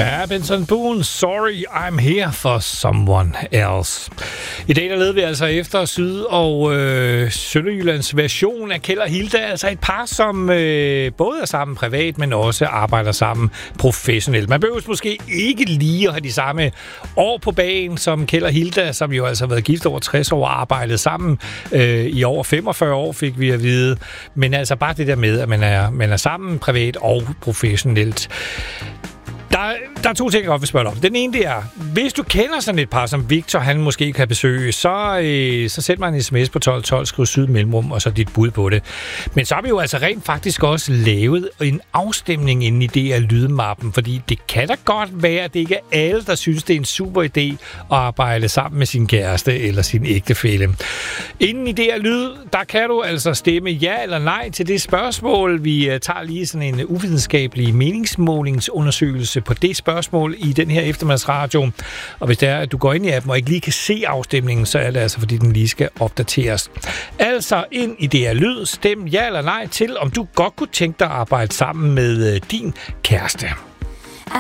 Ja, Benson Boone, Sorry, I'm here for someone else. I dag der leder vi altså efter Syd- og Sønderjyllands version af Kjeld og Hilda, altså et par, som både er sammen privat, men også arbejder sammen professionelt. Man behøver måske ikke lige at have de samme år på bagen som Kjeld og Hilda, som jo altså har været gift over 60 år og arbejdet sammen i over 45 år, fik vi at vide. Men altså bare det der med, at man er sammen privat og professionelt. Der er to ting, jeg godt vil spørge dig om. Den ene, det er, hvis du kender sådan et par, som Victor, han måske kan besøge, så send mig en sms på 1212, skriv Syd mellemrum, og så dit bud på det. Men så har vi jo altså rent faktisk også lavet en afstemning inde i det af lydmappen, fordi det kan da godt være, at det ikke er alle, der synes, det er en super idé at arbejde sammen med sin kæreste eller sin ægtefælle. Inden i det af lyd, der kan du altså stemme ja eller nej til det spørgsmål. Vi tager lige sådan en uvidenskabelig meningsmålingsundersøgelse på det spørgsmål i den her eftermiddagsradio. Og hvis det er, at du går ind i appen og ikke lige kan se afstemningen, så er det altså, fordi den lige skal opdateres. Altså ind i det her lyd, stem ja eller nej til, om du godt kunne tænke dig at arbejde sammen med din kæreste.